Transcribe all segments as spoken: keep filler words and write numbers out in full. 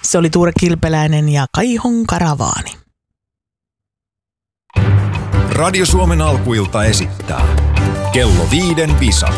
Se oli Tuure Kilpeläinen ja Kaihon karavaani. Radio Suomen alkuilta esittää Kello viiden visa.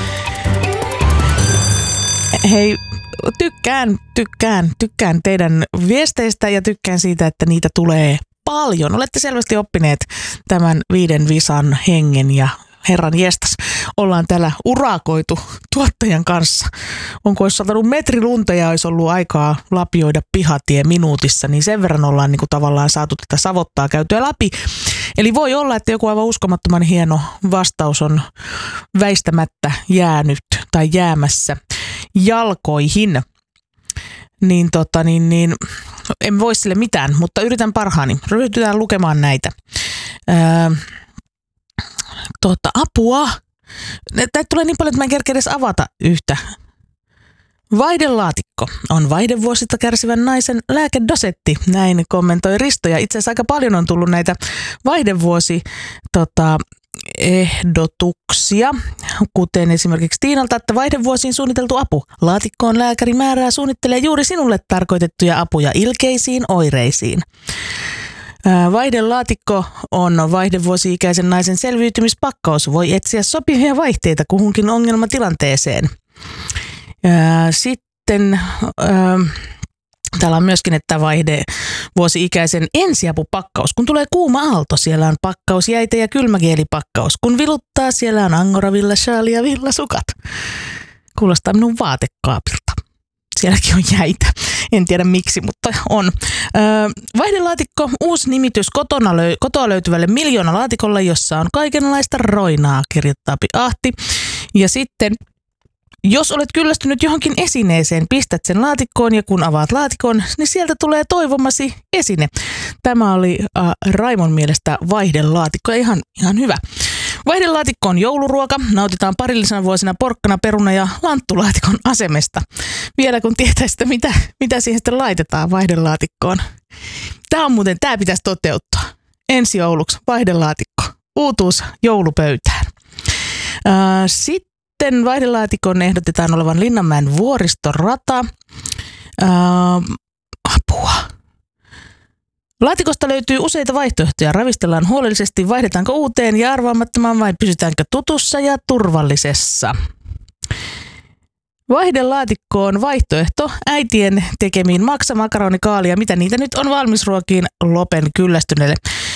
Hei, tykkään, tykkään, tykkään teidän viesteistä ja tykkään siitä, että niitä tulee paljon. Olette selvästi oppineet tämän viiden visan hengen ja herran jestas. Ollaan täällä urakoitu tuottajan kanssa. Onko olisi satanut metri lunta ja olisi ollut aikaa lapioida pihatie minuutissa, niin sen verran ollaan niin kuin tavallaan saatu tätä savottaa käytyä läpi. Eli voi olla, että joku aivan uskomattoman hieno vastaus on väistämättä jäänyt tai jäämässä jalkoihin. Niin tota niin, niin en voi sille mitään, mutta yritän parhaani. Ryhdytään lukemaan näitä. Öö, tota, apua. Näitä tulee niin paljon, että mä en kerkeä edes avata yhtä. Vaihdelaatikko on vaihdevuosista kärsivän naisen lääkedosetti, näin kommentoi Risto. Ja itse asiassa aika paljon on tullut näitä vaihdevuosi tota, ehdotuksia, kuten esimerkiksi Tiinalta, että vaihdevuosiin suunniteltu apu. Laatikkoon lääkäri määrää suunnittelee juuri sinulle tarkoitettuja apuja ilkeisiin oireisiin. Vaihdelaatikko on vaihdevuosi-ikäisen naisen selviytymispakkaus. Voi etsiä sopivia vaihteita kuhunkin ongelmatilanteeseen. Sitten täällä on myöskin, että vaihdevuosi-ikäisen ensiapupakkaus. Kun tulee kuuma aalto, siellä on pakkaus, jäite ja kylmäkielipakkaus. Kun viluttaa, siellä on angora, villashaali ja villasukat. Kuulostaa minun vaatekaapilta. Sielläkin on jäitä. En tiedä miksi, mutta on. Öö, vaihdelaatikko, uusi nimitys kotona löy- kotoa löytyvälle miljoonalaatikolle, jossa on kaikenlaista roinaa, kirjoittaa Ahti. Ja sitten, jos olet kyllästynyt johonkin esineeseen, pistät sen laatikkoon ja kun avaat laatikon, niin sieltä tulee toivomasi esine. Tämä oli äh, Raimon mielestä vaihdelaatikko, ihan, ihan hyvä. Vaihdelaatikko on jouluruoka, nautitaan parillisena vuosina porkkana, peruna ja lanttulaatikon asemesta. Vielä kun tietäisitte, mitä, mitä siihen sitten laitetaan vaihdelaatikkoon. Tämä on muuten, tämä pitäisi toteuttaa. Ensi jouluksi vaihdelaatikko, uutuus joulupöytään. Äh, sitten vaihdelaatikon ehdotetaan olevan Linnanmäen vuoristorata. Äh, apua. Laatikosta löytyy useita vaihtoehtoja. Ravistellaan huolellisesti, vaihdetaanko uuteen ja arvaamattomaan vai pysytäänkö tutussa ja turvallisessa. Vaihdelaatikko on vaihtoehto äitien tekemiin maksa, makaroni, kaali ja mitä niitä nyt on valmisruokiin Lopen kyllästyneelle.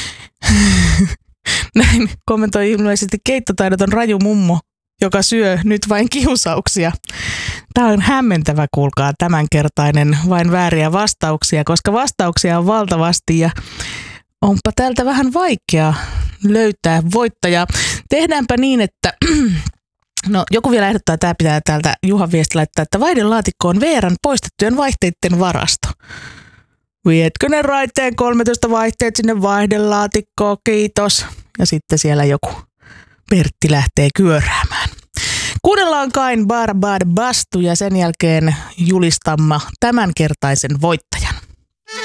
Näin kommentoi ilmeisesti keittotaidoton raju mummo, joka syö nyt vain kiusauksia. Tämä on hämmentävä, kuulkaa, tämänkertainen vain vääriä vastauksia, koska vastauksia on valtavasti ja onpa täältä vähän vaikea löytää voittajaa. Tehdäänpä niin, että no joku vielä ehdottaa, että tämä pitää täältä Juhan viesti laittaa, että vaihdelaatikko on Veeran poistettujen vaihteiden varasto. Vietkö ne raiteen kolmetoista vaihteet sinne vaihdelaatikkoon, kiitos. Ja sitten siellä joku Pertti lähtee kyöräämään. Kuunnellaan Kain Barbad Bastu ja sen jälkeen julistamme tämänkertaisen voittajan.